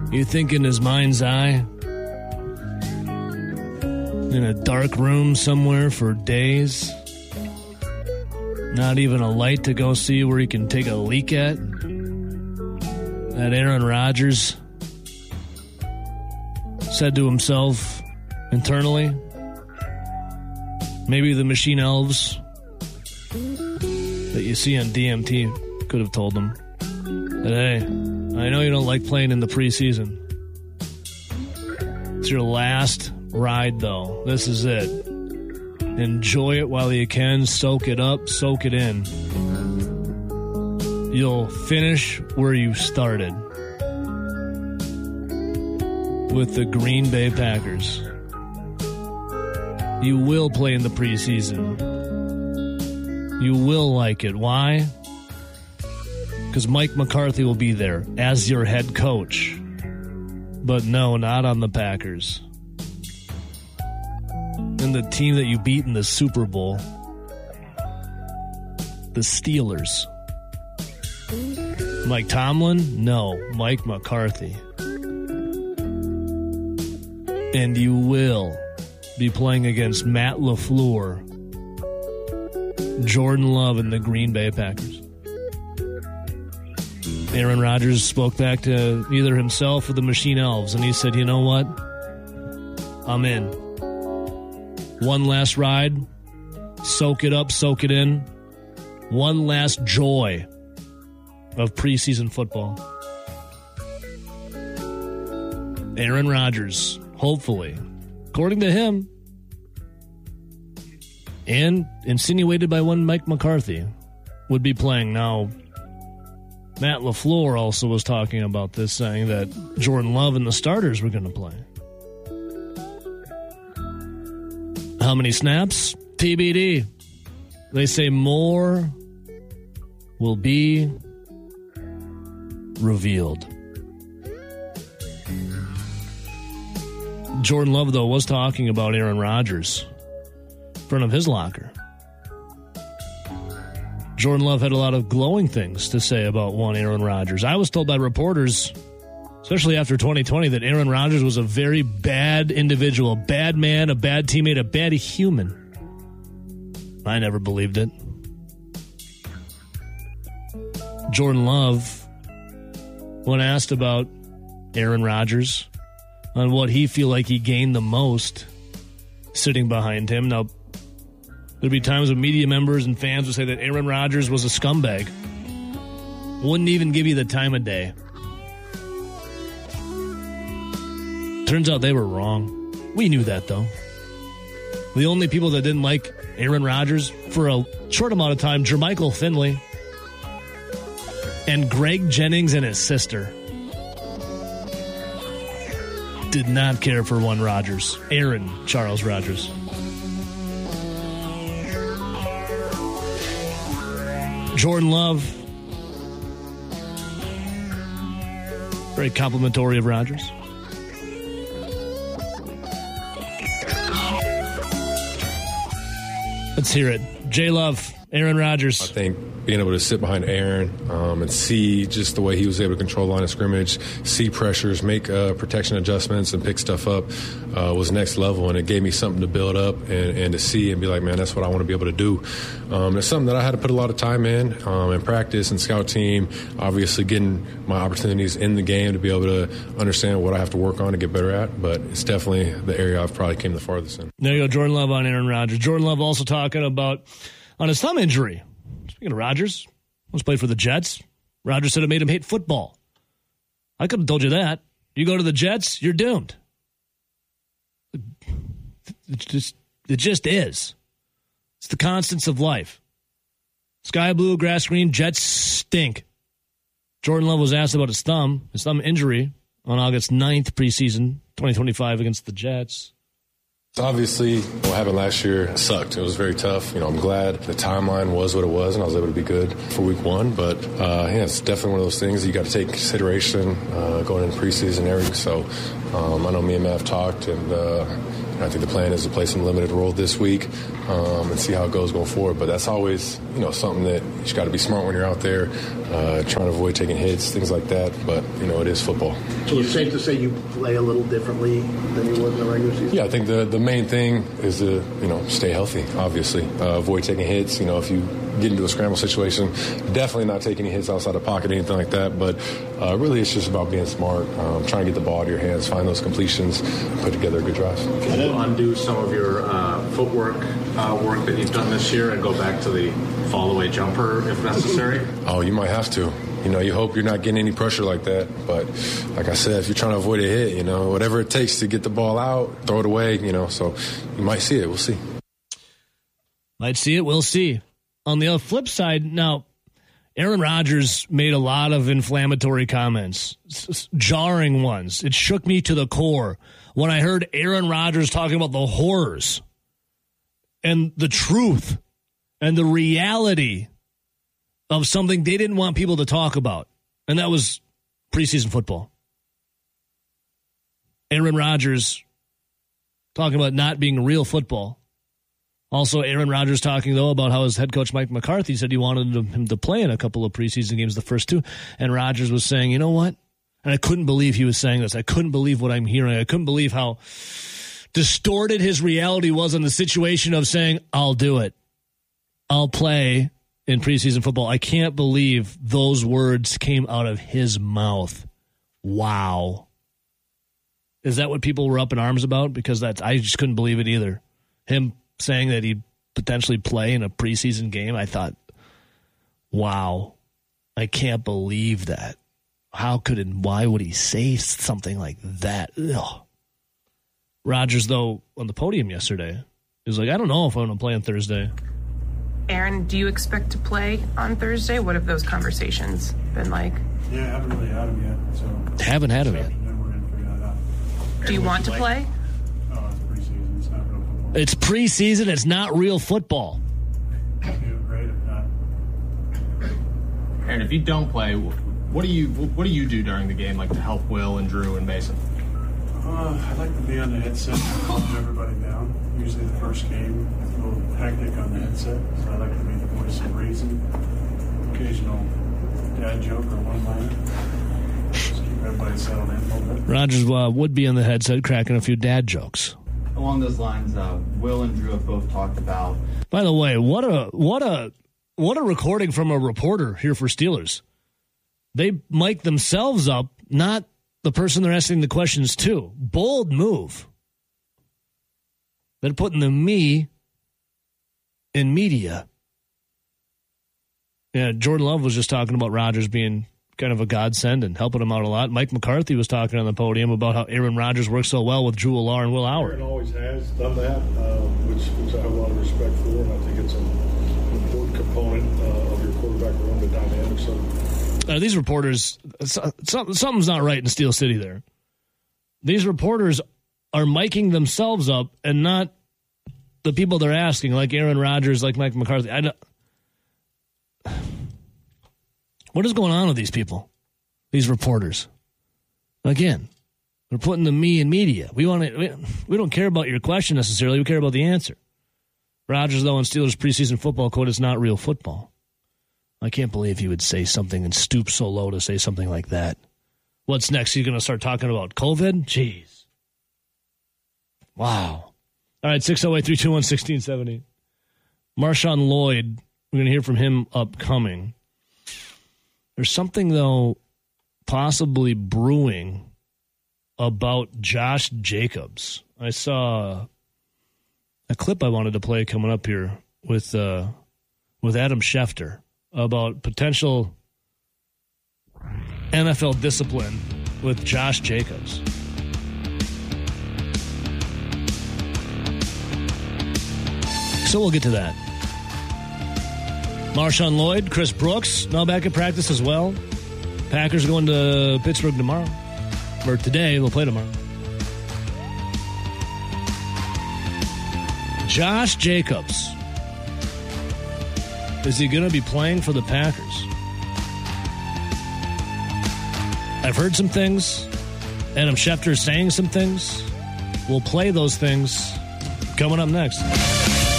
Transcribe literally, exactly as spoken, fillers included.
You think in his mind's eye, in a dark room somewhere for days, not even a light to go see where he can take a leak at, that Aaron Rodgers said to himself internally, maybe the machine elves that you see on D M T could have told him that, hey, I know you don't like playing in the preseason. It's your last ride, though. This is it. Enjoy it while you can. Soak it up. Soak it in. You'll finish where you started with the Green Bay Packers. You will play in the preseason. You will like it. Why? Because Mike McCarthy will be there as your head coach. But no, not on the Packers. And the team that you beat in the Super Bowl, the Steelers. Mike Tomlin? No, Mike McCarthy. And you will be playing against Matt LaFleur, Jordan Love, and the Green Bay Packers. Aaron Rodgers spoke back to either himself or the Machine Elves, and he said, you know what? I'm in. One last ride. Soak it up, soak it in. One last joy of preseason football. Aaron Rodgers, hopefully, according to him, and insinuated by one Mike McCarthy, would be playing. Now, Matt LaFleur also was talking about this, saying that Jordan Love and the starters were going to play. How many snaps? T B D. They say more will be revealed. Jordan Love, though, was talking about Aaron Rodgers in front of his locker. Jordan Love had a lot of glowing things to say about one Aaron Rodgers. I was told by reporters, especially after twenty twenty, that Aaron Rodgers was a very bad individual, a bad man, a bad teammate, a bad human. I never believed it. Jordan Love, when asked about Aaron Rodgers, on what he feel like he gained the most sitting behind him. Now, there'd be times when media members and fans would say that Aaron Rodgers was a scumbag. Wouldn't even give you the time of day. Turns out they were wrong. We knew that, though. The only people that didn't like Aaron Rodgers for a short amount of time, Jermichael Finley and Greg Jennings and his sister, did not care for one Rodgers. Aaron Charles Rodgers. Jordan Love, very complimentary of Rodgers. Let's hear it. J Love, Aaron Rodgers. I think being able to sit behind Aaron um, and see just the way he was able to control line of scrimmage, see pressures, make uh, protection adjustments, and pick stuff up uh, was next level. And it gave me something to build up and, and to see and be like, man, that's what I want to be able to do. Um, it's something that I had to put a lot of time in um, and practice and scout team, obviously getting my opportunities in the game to be able to understand what I have to work on to get better at. But it's definitely the area I've probably came the farthest in. There you go, Jordan Love on Aaron Rodgers. Jordan Love also talking about on his thumb injury. Speaking of Rodgers, once played for the Jets. Rodgers said it made him hate football. I could have told you that. You go to the Jets, you're doomed. It just, it just is. It's the constants of life. Sky blue, grass green, Jets stink. Jordan Love was asked about his thumb, his thumb injury on August ninth, preseason twenty twenty-five against the Jets. Obviously, what happened last year sucked. It was very tough. You know, I'm glad the timeline was what it was, and I was able to be good for week one. But, uh, yeah, it's definitely one of those things you got to take into consideration uh, going into preseason and everything. So um, I know me and Matt have talked, and, uh, I think the plan is to play some limited role this week um, and see how it goes going forward. But that's always, you know, something that you just got to be smart when you're out there, uh, trying to avoid taking hits, things like that. But, you know, it is football. So it's safe to say you play a little differently than you would in the regular season? Yeah, I think the, the main thing is to, you know, stay healthy, obviously. Uh, avoid taking hits. You know, if you get into a scramble situation, definitely not take any hits outside the pocket, anything like that. But uh, really it's just about being smart, um, trying to get the ball out of your hands, find those completions, put together a good drive. Can you undo some of your uh, footwork uh, work that you've done this year and go back to the fall-away jumper if necessary? Oh, you might have to. You know, you hope you're not getting any pressure like that. But like I said, if you're trying to avoid a hit, you know, whatever it takes to get the ball out, throw it away, you know. So you might see it. We'll see. Might see it. We'll see. On the flip side, now, Aaron Rodgers made a lot of inflammatory comments, jarring ones. It shook me to the core when I heard Aaron Rodgers talking about the horrors and the truth and the reality of something they didn't want people to talk about, and that was preseason football. Aaron Rodgers talking about not being real football. Also, Aaron Rodgers talking, though, about how his head coach, Mike McCarthy, said he wanted him to play in a couple of preseason games, the first two. And Rodgers was saying, you know what? And I couldn't believe he was saying this. I couldn't believe what I'm hearing. I couldn't believe how distorted his reality was in the situation of saying, I'll do it. I'll play in preseason football. I can't believe those words came out of his mouth. Wow. Is that what people were up in arms about? Because that's, I just couldn't believe it either. Him saying that he'd potentially play in a preseason game, I thought, wow, I can't believe that. How could and why would he say something like that? Ugh. Rodgers, though, on the podium yesterday, he was like, I don't know if I'm going to play on Thursday. Aaron, do you expect to play on Thursday? What have those conversations been like? Yeah, I haven't really had them yet. So haven't had them yet. Then we're going to figure that out. Do you want to play? Oh, it's preseason. It's not real football. It's preseason. It's not real football. Feel great if not. Aaron, if you don't play, what do you what do you do during the game, like to help Will and Drew and Mason? Uh, I like to be on the headset, calming everybody down. Usually the first game, a little hectic on the headset, so I like to be the voice of reason. Occasional dad joke or one-liner. Just keep everybody settled in a little bit. Rodgers uh, would be on the headset cracking a few dad jokes. Along those lines, uh, Will and Drew have both talked about. By the way, what a what a what a recording from a reporter here for Steelers. They mic themselves up, not the person they're asking the questions to. Bold move. They're putting the me in media. Yeah, Jordan Love was just talking about Rodgers being kind of a godsend and helping him out a lot. Mike McCarthy was talking on the podium about how Aaron Rodgers works so well with Drew Allar and Will Howard. Aaron always has done that, uh, which, which I have a lot of respect for, and I think it's an important component uh, of your quarterback room, the dynamics of Uh, these reporters, something's not right in Steel City there. These reporters are miking themselves up and not the people they're asking, like Aaron Rodgers, like Mike McCarthy. I don't, what is going on with these people, these reporters? Again, they're putting the me in media. We want to, we, we don't care about your question necessarily. We care about the answer. Rodgers, though, in Steelers preseason football quote, it's not real football. I can't believe he would say something and stoop so low to say something like that. What's next? He's going to start talking about COVID? Jeez. Wow. All right, six oh eight, three two one, one six seven eight. Marshawn Lloyd, we're going to hear from him upcoming. There's something, though, possibly brewing about Josh Jacobs. I saw a clip I wanted to play coming up here with uh, with Adam Schefter about potential N F L discipline with Josh Jacobs. So we'll get to that. Marshawn Lloyd, Chris Brooks, now back at practice as well. Packers going to Pittsburgh tomorrow. Or today, they'll play tomorrow. Josh Jacobs. Is he going to be playing for the Packers? I've heard some things. Adam Schefter is saying some things. We'll play those things coming up next.